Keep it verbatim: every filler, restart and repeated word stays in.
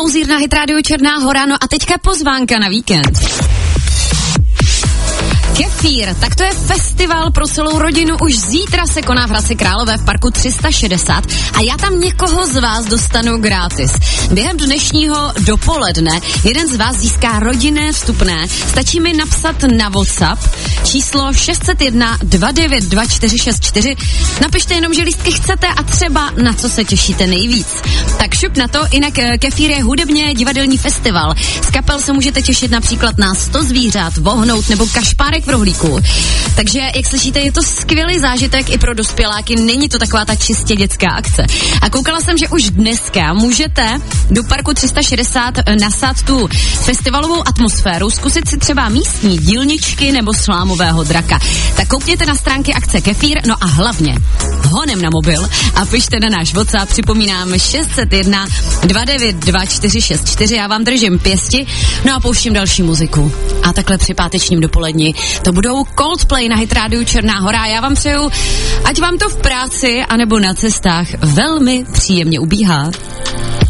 Klauzír na Hit Radio Černá Hora, no a teďka pozvánka na víkend. Kefír, tak to je festival pro celou rodinu, už zítra se koná v Hradci Králové v parku tři sta šedesát a já tam někoho z vás dostanu gratis. Během dnešního dopoledne jeden z vás získá rodinné vstupné, stačí mi napsat na WhatsApp číslo šest set jedna dva devět dva čtyři šest čtyři, napište jenom, že lístky chcete a třeba na co se těšíte nejvíc. Tak šup na to, jinak Kefír je hudebně divadelní festival. Z kapel se můžete těšit například na sto zvířat, Vohnout nebo Kašpárek v rohlíku. Takže, jak slyšíte, je to skvělý zážitek i pro dospěláky, není to taková ta čistě dětská akce. A koukala jsem, že už dneska můžete do parku tři sta šedesát nasát tu festivalovou atmosféru, zkusit si třeba místní dílničky nebo slámového draka. Tak koukněte na stránky akce Kefír, no a hlavně honem na mobil a pište na náš WhatsApp, připomínám šest set jedna dva devět dva čtyři šest čtyři, já vám držím pěsti, no a pouštím další muziku. A takhle při pátečním dopoledni to budou Coldplay na Hit Radio Černá Hora. Já vám přeju, ať vám to v práci anebo na cestách velmi příjemně ubíhá.